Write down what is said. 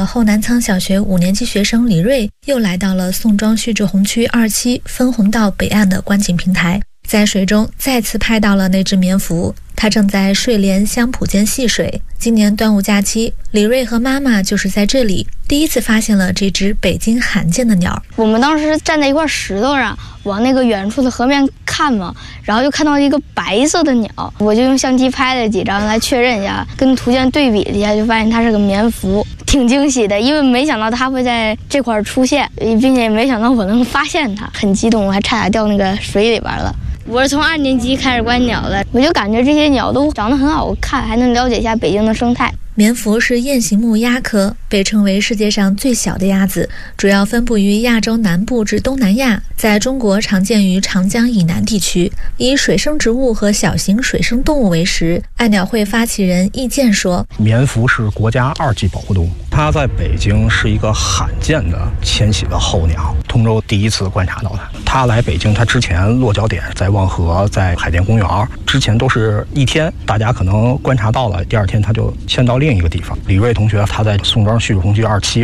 的后南仓小学5年级学生李瑞又来到了宋庄旭志红区2期分洪道北岸的观景平台，在水中再次拍到了那只棉蜉，它正在睡莲香圃间戏水。今年端午假期，李瑞和妈妈就是在这里第一次发现了这只北京罕见的鸟。 我们当时站在一块石头上，往那个远处的河面看嘛，然后就看到一个白色的鸟，我就用相机拍了几张来确认一下，跟图片对比了一下，就发现它是个棉蜉，挺惊喜的，因为没想到它会在这块出现，并且也没想到我能发现它，很激动，我还差点掉那个水里边了。我是从2年级开始观鸟的，我就感觉这些鸟都长得很好看，还能了解一下北京的生态。 棉蜉是雁形目鸦科，被称为世界上最小的鸭子，主要分布于亚洲南部至东南亚，在中国常见于长江以南地区，以水生植物和小型水生动物为食。爱鸟会发起人易健说， 棉蜉是国家2级保护动物，它在北京是一个罕见的迁徙的候鸟，通州第一次观察到它。它来北京，它之前落脚点在望河，在海淀公园，之前都是一天，大家可能观察到了，第2天它就迁到另一个地方。李瑞同学他在宋庄旭志红区2期